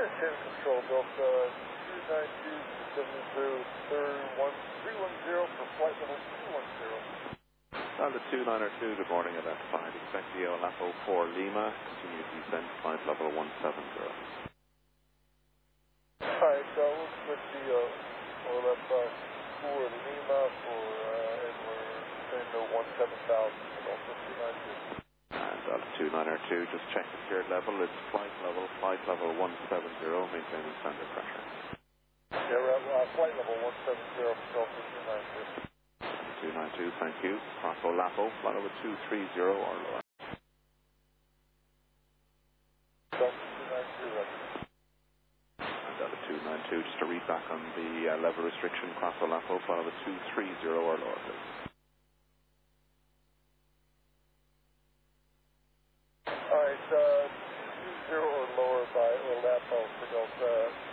Shannon Control, Delta 292-72-310 for flight level 210. Delta 292, good morning, identified. Expect Leo Lapo 4 Lima, continue descent, flight level 170. Alright, we'll switch the OLF 4 Lima for, and we're saying no 17,000, Delta 292. And Delta 292, just check the steered level, it's flight level 170, maintaining standard pressure. Yeah, we're at flight level 170 for Delta 292. 292, thank you. Cross Lapo, flight over 230 or lower. Delta 292, ready. And Delta 292, just to read back on the level restriction, Cross Lapo, flight over 230 or lower, please. Alright, 20 or lower by Olapo for Delta